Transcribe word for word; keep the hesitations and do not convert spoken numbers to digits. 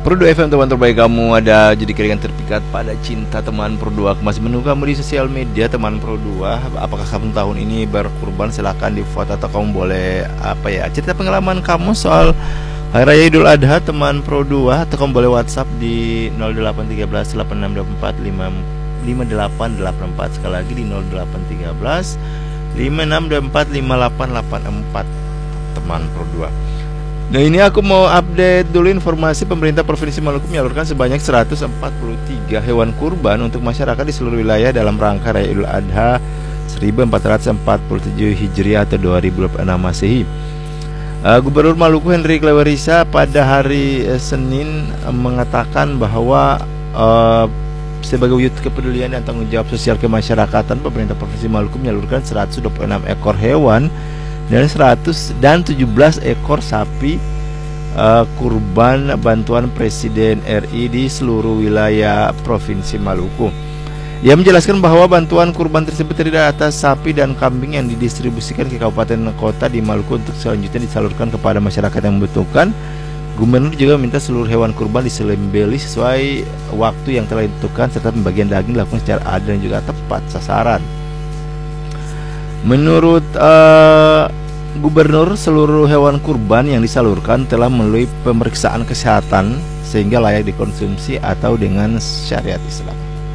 Produk F M, teman terbaik kamu. Ada jadi keringan terpikat pada cinta teman Produk. Aku masih menunggu kamu di sosial media teman Produk. Apakah kamu tahun ini berkurban? Silahkan di foto atau kamu boleh apa ya cerita pengalaman kamu soal Hari Raya Idul Adha teman Produk, atau kamu boleh WhatsApp di nol delapan satu tiga delapan enam dua empat lima lima delapan delapan empat. Sekali lagi di nol delapan satu tiga lima enam dua empat lima delapan delapan empat teman Produk. Nah, ini aku mau update dulu informasi. Pemerintah Provinsi Maluku menyalurkan sebanyak seratus empat puluh tiga hewan kurban untuk masyarakat di seluruh wilayah dalam rangka Raya Idul Adha seribu empat ratus empat puluh tujuh Hijriah atau dua ribu dua puluh enam Masehi. uh, Gubernur Maluku Henry Klewerisa pada hari uh, Senin uh, mengatakan bahwa uh, sebagai wujud kepedulian dan tanggung jawab sosial kemasyarakatan, pemerintah Provinsi Maluku menyalurkan seratus dua puluh enam ekor hewan dan seratus dan tujuh belas ekor sapi uh, kurban bantuan Presiden R I di seluruh wilayah Provinsi Maluku. Ia menjelaskan bahwa bantuan kurban tersebut terdiri atas sapi dan kambing yang didistribusikan ke kabupaten dan kota di Maluku untuk selanjutnya disalurkan kepada masyarakat yang membutuhkan. Gubernur juga meminta seluruh hewan kurban disembelih sesuai waktu yang telah ditentukan serta pembagian daging dilakukan secara adil dan juga tepat sasaran. Menurut uh, Gubernur, seluruh hewan kurban yang disalurkan telah melalui pemeriksaan kesehatan sehingga layak dikonsumsi atau dengan syariat Islam.